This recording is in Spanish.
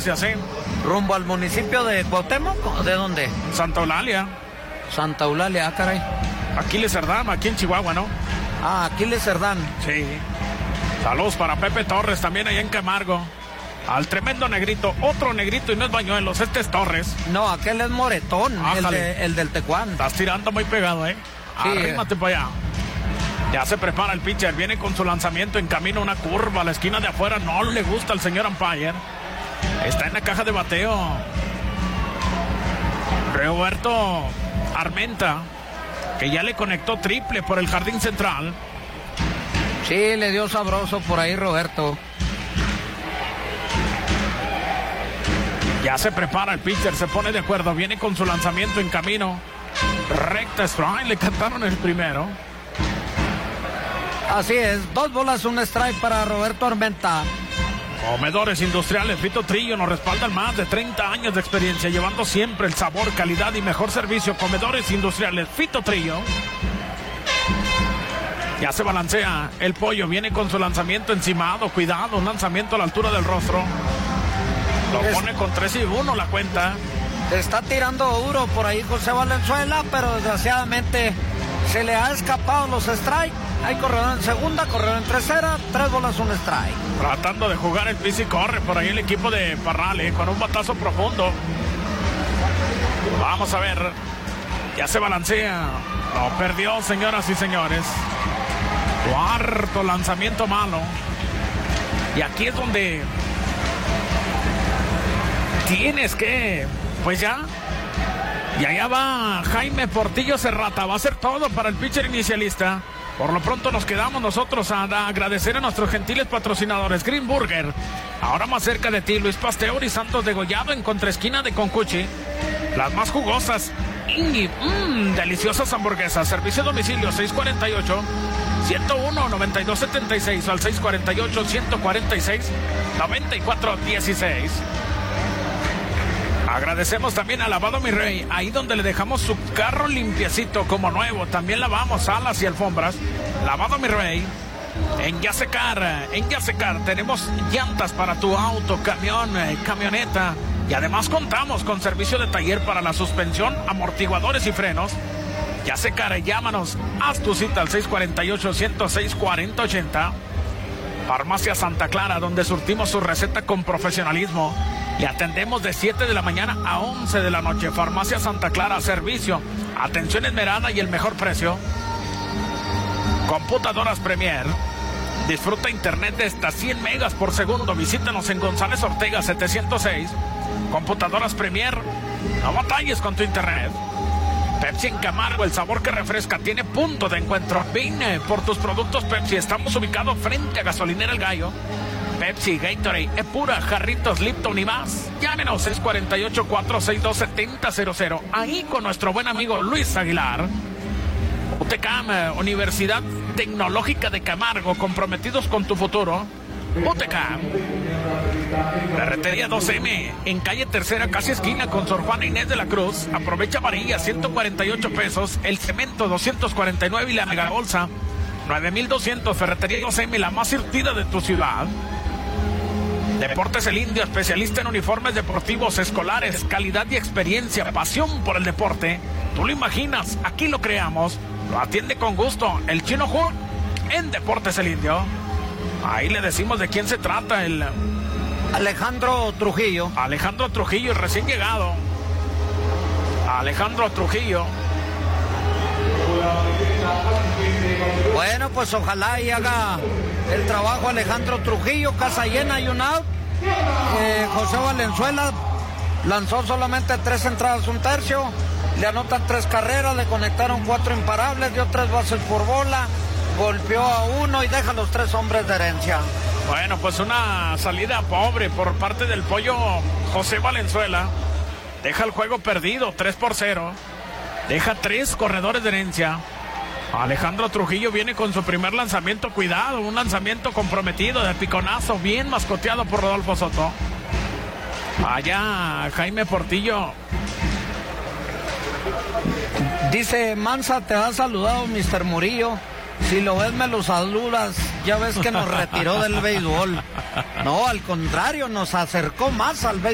Galaxia, sí. ¿Rumbo al municipio de Cuauhtémoc o de dónde? Santa Eulalia. Santa Eulalia, caray. Aquiles Cerdán, aquí en Chihuahua, ¿no? Aquiles Cerdán. Sí. Saludos para Pepe Torres, también allá en Camargo. Al tremendo negrito, otro negrito y no es Bañuelos, este es Torres. No, aquel es Moretón, el del Tecuán. Estás tirando muy pegado, Sí, arrímate para allá. Ya se prepara el pitcher, viene con su lanzamiento en camino a una curva a la esquina de afuera, no le gusta al señor umpire. Está en la caja de bateo Roberto Armenta, que ya le conectó triple por el jardín central. Sí, le dio sabroso por ahí Roberto. Ya se prepara el pitcher, se pone de acuerdo, viene con su lanzamiento en camino. Recta strike, le cantaron el primero. Así es, 2 bolas, 1 strike para Roberto Armenta. Comedores Industriales Fito Trillo nos respaldan más de 30 años de experiencia, llevando siempre el sabor, calidad y mejor servicio. Comedores Industriales Fito Trillo. Ya se balancea el pollo, viene con su lanzamiento encimado, cuidado, un lanzamiento a la altura del rostro. Lo pone con 3-1 la cuenta. Está tirando duro por ahí José Valenzuela, pero desgraciadamente se le ha escapado los strikes. Hay corredor en segunda, corredor en tercera, 3 bolas, 1 strike. Tratando de jugar el pis y corre por ahí el equipo de Parral, con un batazo profundo. Vamos a ver. Ya se balancea. Lo perdió, señoras y señores. Cuarto lanzamiento malo. Y aquí es donde tienes que, pues ya. Y allá va Jaime Portillo Serrata. Va a hacer todo para el pitcher inicialista. Por lo pronto nos quedamos nosotros a agradecer a nuestros gentiles patrocinadores. Green Burger, ahora más cerca de ti. Luis Pasteur y Santos Degollado en contraesquina de Concuchi. Las más jugosas, Ingi, deliciosas hamburguesas. Servicio a domicilio 648-101-9276 al 648-146-9416. Agradecemos también a Lavado Mi Rey, ahí donde le dejamos su carro limpiecito como nuevo. También lavamos alas y alfombras. Lavado Mi Rey. En Yasecar tenemos llantas para tu auto, camión, camioneta. Y además contamos con servicio de taller para la suspensión, amortiguadores y frenos. Yasecar, llámanos, haz tu cita al 648-106-4080. Farmacia Santa Clara, donde surtimos su receta con profesionalismo. Y atendemos de 7 de la mañana a 11 de la noche. Farmacia Santa Clara, servicio, atención esmerada y el mejor precio. Computadoras Premier. Disfruta internet de hasta 100 megas por segundo. Visítanos en González Ortega 706. Computadoras Premier. No batalles con tu internet. Pepsi en Camargo, el sabor que refresca, tiene punto de encuentro. Ven por tus productos Pepsi. Estamos ubicados frente a Gasolinera El Gallo. Pepsi, Gatorade, Epura, Jarritos, Lipton y más. Llámenos, 648-462-7000. Ahí con nuestro buen amigo Luis Aguilar. UTECAM, Universidad Tecnológica de Camargo, comprometidos con tu futuro. UTECAM. Ferretería 2M, en calle Tercera, casi esquina con Sor Juana Inés de la Cruz. Aprovecha varilla, 148 pesos. El cemento, 249 y la mega bolsa, 9,200. Ferretería 2M, la más surtida de tu ciudad. Deportes El Indio, especialista en uniformes deportivos escolares, calidad y experiencia, pasión por el deporte. Tú lo imaginas, aquí lo creamos. Lo atiende con gusto el Chino Ju en Deportes El Indio. Ahí le decimos de quién se trata, el Alejandro Trujillo. Alejandro Trujillo, el recién llegado. Alejandro Trujillo. Bueno, pues ojalá y haga el trabajo Alejandro Trujillo. Casa llena y un out. José Valenzuela lanzó solamente 3 entradas, 1 tercio. Le anotan 3 carreras, le conectaron 4 imparables, dio 3 bases por bola, golpeó a 1 y deja a los 3 hombres de herencia. Bueno, pues una salida pobre por parte del pollo José Valenzuela. Deja el juego perdido, 3-0. Deja 3 corredores de herencia. Alejandro Trujillo viene con su primer lanzamiento, cuidado, un lanzamiento comprometido de piconazo, bien mascoteado por Rodolfo Soto. Allá Jaime Portillo. Dice Mansa, te ha saludado Mr. Murillo. Si lo ves me lo saludas. Ya ves que nos retiró del béisbol. No, al contrario, nos acercó más al béisbol.